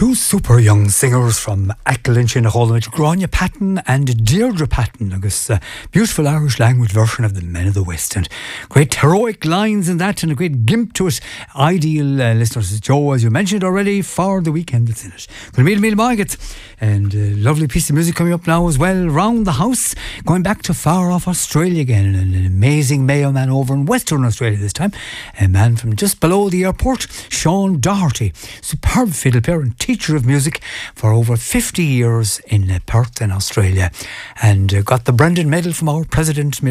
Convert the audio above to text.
Two super young singers from Acklinch in Holland, Grania Patton and Deirdre Patton, agus beautiful Irish language version of the Men of the West, and great heroic lines in that and a great gimp to it. Ideal listeners, Joe, as you mentioned already, for the weekend that's in it. Mil Maigit, and a lovely piece of music coming up now as well, Round the House, going back to far off Australia again, and an amazing Mayo man over in Western Australia this time, a man from just below the airport, Sean Doherty, superb fiddle player and teacher of music for over 50 years in Perth in Australia, and got the Brendan Medal from our president